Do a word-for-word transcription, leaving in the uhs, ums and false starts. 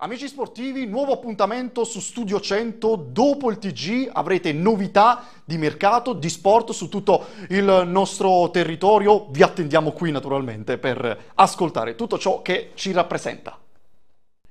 Amici sportivi, nuovo appuntamento su Studio cento. Dopo il T G avrete novità di mercato, di sport su tutto il nostro territorio. Vi attendiamo qui naturalmente per ascoltare tutto ciò che ci rappresenta.